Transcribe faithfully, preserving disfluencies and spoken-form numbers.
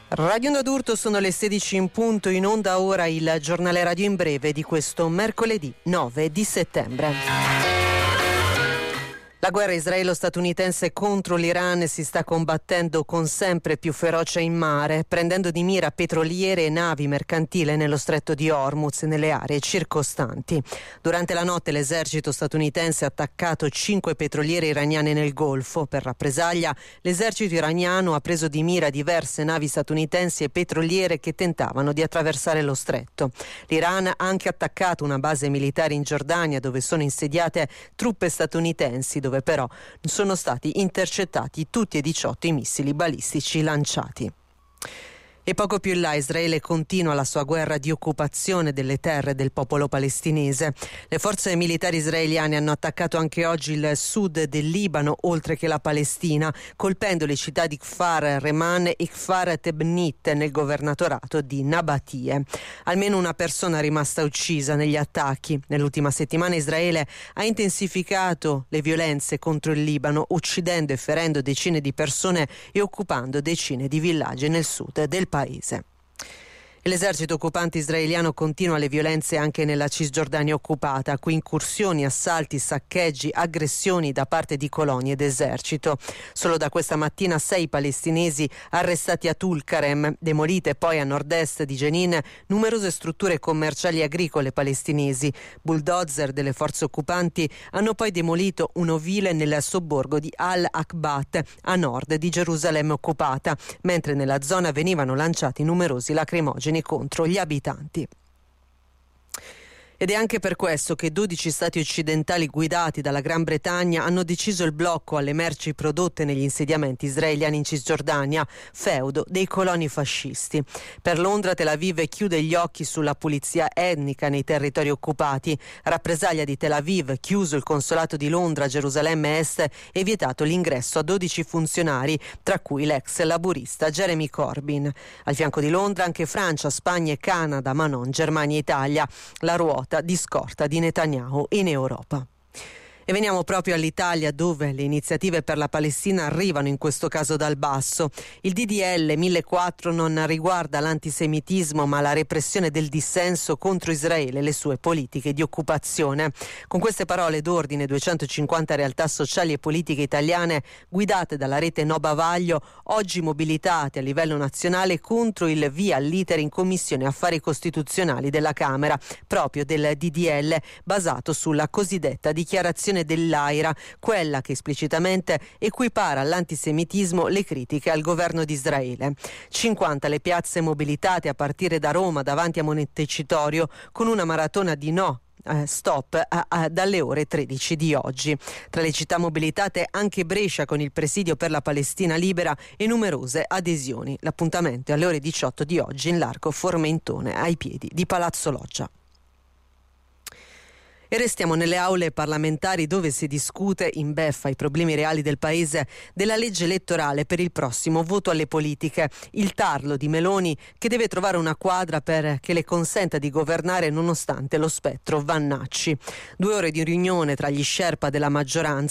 Radio Onda d'Urto, sono le sedici in punto, in onda ora il giornale radio in breve di questo mercoledì nove di settembre. La guerra israelo-statunitense contro l'Iran si sta combattendo con sempre più ferocia in mare, prendendo di mira petroliere e navi mercantili nello stretto di Hormuz e nelle aree circostanti. Durante la notte l'esercito statunitense ha attaccato cinque petroliere iraniane nel Golfo. Per rappresaglia, l'esercito iraniano ha preso di mira diverse navi statunitensi e petroliere che tentavano di attraversare lo stretto. L'Iran ha anche attaccato una base militare in Giordania dove sono insediate truppe statunitensi, dove però sono stati intercettati tutti e diciotto i missili balistici lanciati. E poco più in là Israele continua la sua guerra di occupazione delle terre del popolo palestinese. Le forze militari israeliane hanno attaccato anche oggi il sud del Libano, oltre che la Palestina, colpendo le città di Kfar Reman e Kfar Tebnit nel governatorato di Nabatie. Almeno una persona è rimasta uccisa negli attacchi. Nell'ultima settimana Israele ha intensificato le violenze contro il Libano, uccidendo e ferendo decine di persone e occupando decine di villaggi nel sud del paese. Paese. L'esercito occupante israeliano continua le violenze anche nella Cisgiordania occupata, qui incursioni, assalti, saccheggi, aggressioni da parte di colonie d'esercito. Solo da questa mattina sei palestinesi arrestati a Tulkarem, demolite poi a nord-est di Jenin numerose strutture commerciali e agricole palestinesi. Bulldozer delle forze occupanti hanno poi demolito un ovile nel sobborgo di Al-Akbat, a nord di Gerusalemme occupata, mentre nella zona venivano lanciati numerosi lacrimogeni contro gli abitanti. Ed è anche per questo che dodici stati occidentali guidati dalla Gran Bretagna hanno deciso il blocco alle merci prodotte negli insediamenti israeliani in Cisgiordania, feudo dei coloni fascisti. Per Londra, Tel Aviv chiude gli occhi sulla pulizia etnica nei territori occupati. Rappresaglia di Tel Aviv, chiuso il consolato di Londra a Gerusalemme Est e vietato l'ingresso a dodici funzionari, tra cui l'ex laburista Jeremy Corbyn. Al fianco di Londra anche Francia, Spagna e Canada, ma non Germania e Italia. La ruota di scorta di Netanyahu in Europa. E veniamo proprio all'Italia, dove le iniziative per la Palestina arrivano in questo caso dal basso. Il D D L millequattro non riguarda l'antisemitismo ma la repressione del dissenso contro Israele e le sue politiche di occupazione. Con queste parole d'ordine duecentocinquanta realtà sociali e politiche italiane guidate dalla rete No Bavaglio, oggi mobilitate a livello nazionale contro il via all'iter in Commissione Affari Costituzionali della Camera, proprio del D D L basato sulla cosiddetta dichiarazione dell'Aira, quella che esplicitamente equipara all'antisemitismo le critiche al governo di Israele. cinquanta le piazze mobilitate a partire da Roma davanti a Montecitorio, con una maratona di no stop a, a, dalle ore tredici di oggi. Tra le città mobilitate anche Brescia con il presidio per la Palestina libera e numerose adesioni. L'appuntamento è alle ore diciotto di oggi in largo Formentone, ai piedi di Palazzo Loggia. E restiamo nelle aule parlamentari, dove si discute, in beffa ai problemi reali del paese, della legge elettorale per il prossimo voto alle politiche. Il tarlo di Meloni, che deve trovare una quadra per che le consenta di governare nonostante lo spettro Vannacci. Due ore di riunione tra gli sherpa della maggioranza